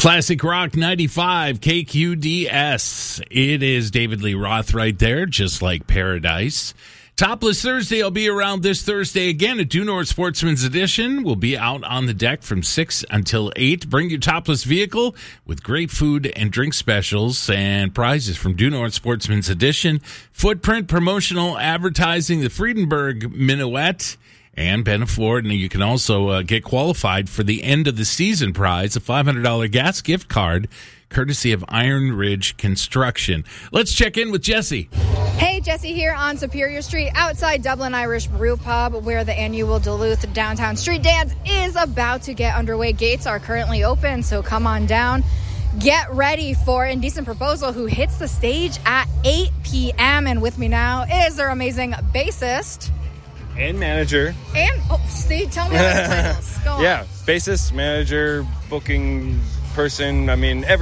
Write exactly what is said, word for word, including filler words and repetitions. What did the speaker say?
Classic Rock ninety-five K Q D S. It is David Lee Roth right there, just like Paradise. Topless Thursday will be around this Thursday again at Due North Sportsman's Edition. We'll be out on the deck from six until eight. Bring your topless vehicle with great food and drink specials and prizes from Due North Sportsman's Edition. Footprint promotional advertising, the Friedenberg Minuet, and Benaflor. And you can also uh, get qualified for the end of the season prize, a five hundred dollars gas gift card, courtesy of Iron Ridge Construction. Let's check in with Jesse. Hey, Jesse here on Superior Street outside Dublin Irish Brew Pub, where the annual Duluth Downtown Street Dance is about to get underway. Gates are currently open, so come on down. Get ready for Indecent Proposal, who hits the stage at eight p.m. And with me now is their amazing bassist. And manager. And, oh, see, tell me the titles. Go on. Yeah, bassist, manager, booking person. I mean, every